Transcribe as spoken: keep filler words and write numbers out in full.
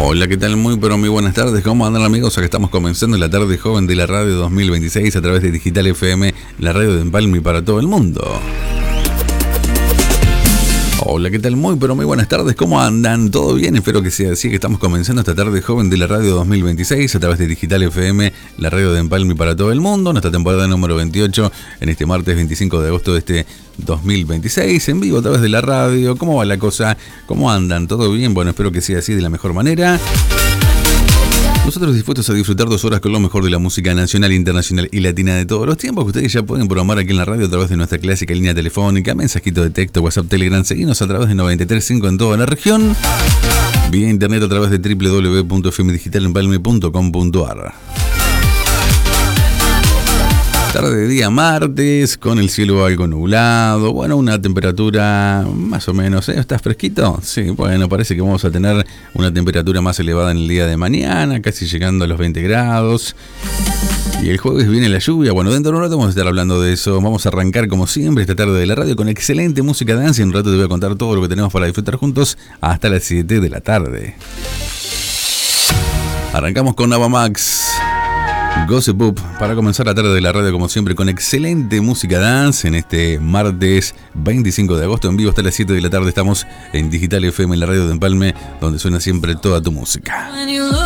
Hola, ¿qué tal? Muy pero muy buenas tardes. ¿Cómo andan, amigos? Acá estamos comenzando la tarde joven de la radio dos mil veintiséis a través de Digital F M, la radio de Empalme para todo el mundo. Hola, ¿qué tal? Muy pero muy buenas tardes. ¿Cómo andan? ¿Todo bien? Espero que sea así, que estamos comenzando esta tarde joven de la radio dos mil veintiséis a través de Digital F M, la radio de Empalme para todo el mundo. Nuestra temporada número veintiocho en este martes veinticinco de agosto de este dos mil veintiséis, en vivo a través de la radio. ¿Cómo va la cosa? ¿Cómo andan? ¿Todo bien? Bueno, espero que sea así de la mejor manera. Nosotros dispuestos a disfrutar dos horas con lo mejor de la música nacional, internacional y latina de todos los tiempos, que ustedes ya pueden programar aquí en la radio a través de nuestra clásica línea telefónica, mensajito de texto, WhatsApp, Telegram. Seguinos a través de noventa y tres punto cinco en toda la región. Vía internet a través de doble u doble u doble u punto f m digital empalme punto com punto a r. Tarde de día martes, con el cielo algo nublado, bueno, una temperatura más o menos, ¿eh? ¿Está fresquito? Sí, bueno, parece que vamos a tener una temperatura más elevada en el día de mañana, casi llegando a los veinte grados. Y el jueves viene la lluvia. Bueno, dentro de un rato vamos a estar hablando de eso. Vamos a arrancar como siempre esta tarde de la radio con excelente música dance. En un rato te voy a contar todo lo que tenemos para disfrutar juntos hasta las siete de la tarde. Arrancamos con Ava Max, Gossip Up, para comenzar la tarde de la radio como siempre con excelente música dance en este martes veinticinco de agosto en vivo hasta las siete de la tarde. Estamos en Digital F M, en la radio de Empalme, donde suena siempre toda tu música.